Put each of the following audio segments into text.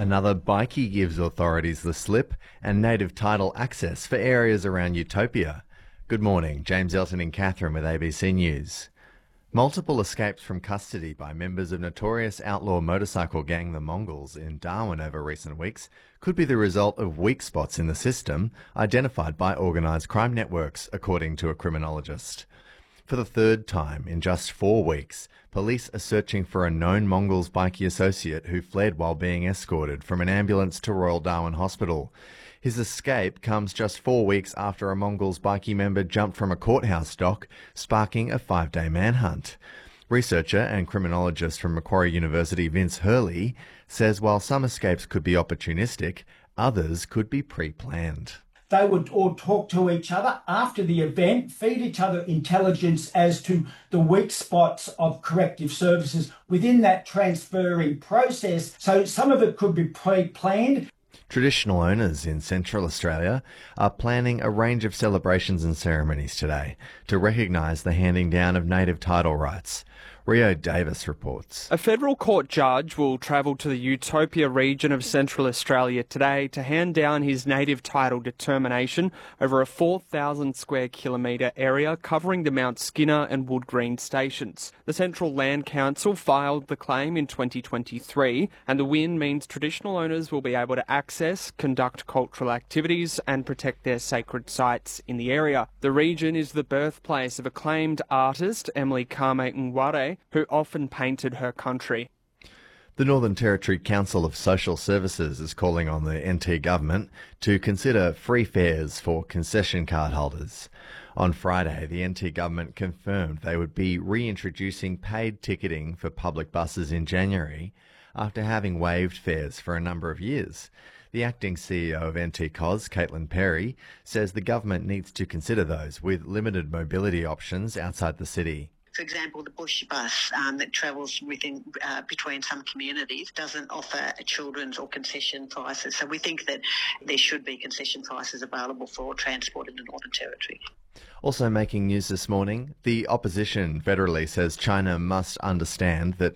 Another bikie gives authorities the slip and native title access for areas around Utopia. Good morning, James Elton in Catherine with ABC News. Multiple escapes from custody by members of notorious outlaw motorcycle gang the Mongols in Darwin over recent weeks could be the result of weak spots in the system identified by organised crime networks, according to a criminologist. For the third time in just 4 weeks, police are searching for a known Mongols bikie associate who fled while being escorted from an ambulance to Royal Darwin Hospital. His escape comes just 4 weeks after a Mongols bikie member jumped from a courthouse dock, sparking a 5-day manhunt. Researcher and criminologist from Macquarie University Vince Hurley says while some escapes could be opportunistic, others could be pre-planned. They would all talk to each other after the event, feed each other intelligence as to the weak spots of corrective services within that transferring process. So some of it could be pre-planned. Traditional owners in Central Australia are planning a range of celebrations and ceremonies today to recognise the handing down of native title rights. Rio Davis reports. A federal court judge will travel to the Utopia region of Central Australia today to hand down his native title determination over a 4,000 square kilometre area covering the Mount Skinner and Woodgreen stations. The Central Land Council filed the claim in 2023, and the win means traditional owners will be able to access, conduct cultural activities and protect their sacred sites in the area. The region is the birthplace of acclaimed artist Emily Kame-Nware, who often painted her country. The Northern Territory Council of Social Services is calling on the NT government to consider free fares for concession card holders. On Friday, the NT government confirmed they would be reintroducing paid ticketing for public buses in January after having waived fares for a number of years. The acting CEO of NT-COS, Caitlin Perry, says the government needs to consider those with limited mobility options outside the city. For example, the bush bus that travels between some communities doesn't offer children's or concession prices. So we think that there should be concession prices available for transport in the Northern Territory. Also making news this morning, the opposition federally says China must understand that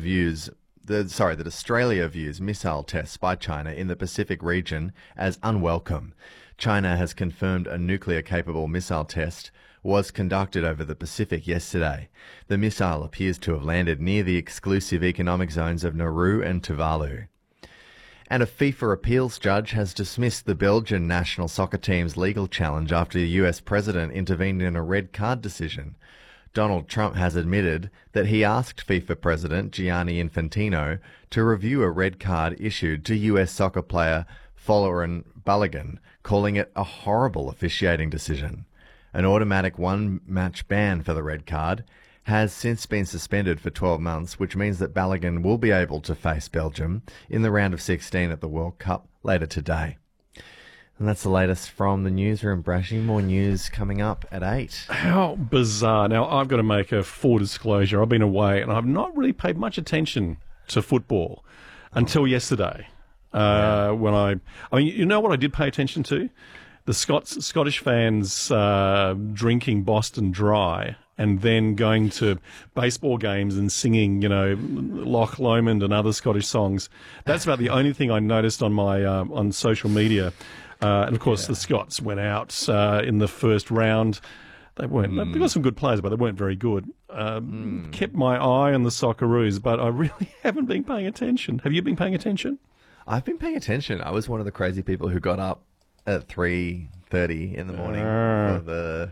that Australia views missile tests by China in the Pacific region as unwelcome. China has confirmed a nuclear-capable missile test was conducted over the Pacific yesterday. The missile appears to have landed near the exclusive economic zones of Nauru and Tuvalu. And a FIFA appeals judge has dismissed the Belgian national soccer team's legal challenge after the US president intervened in a red card decision. Donald Trump has admitted that he asked FIFA president Gianni Infantino to review a red card issued to US soccer player Folarin Balogun, calling it a horrible officiating decision. An automatic one-match ban for the red card has since been suspended for 12 months, which means that Balogun will be able to face Belgium in the round of 16 at the World Cup later today. And that's the latest from the newsroom, Brashy. More news coming up at 8. How bizarre. Now, I've got to make a full disclosure. I've been away and I've not really paid much attention to football until yesterday. When I mean, you know what I did pay attention to? The Scottish fans drinking Boston Dry and then going to baseball games and singing, Loch Lomond and other Scottish songs. That's about the only thing I noticed on my on social media. And of course, the Scots went out in the first round. They weren't. They've got some good players, but they weren't very good. Kept my eye on the Socceroos, but I really haven't been paying attention. Have you been paying attention? I've been paying attention. I was one of the crazy people who got up at 3:30 in the morning for the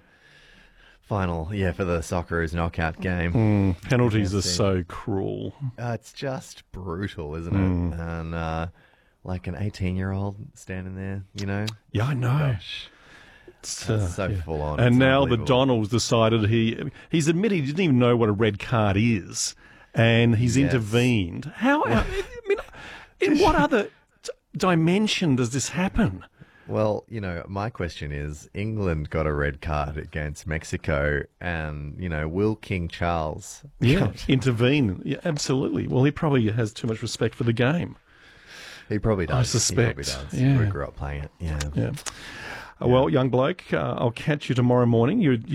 final, for the Socceroos knockout game. Penalties are so cruel. It's just brutal, isn't it? And like an 18-year-old standing there, Yeah, I know. Gosh. It's so full on. And now the Donalds decided he's admitted he didn't even know what a red card is, and he's intervened. How? I mean, in what other dimension does this happen? Well, my question is, England got a red card against Mexico and, will King Charles intervene? Yeah, absolutely. Well, he probably has too much respect for the game. He probably does. I suspect. He probably does. Yeah. We grew up playing it. Yeah. Well, young bloke, I'll catch you tomorrow morning.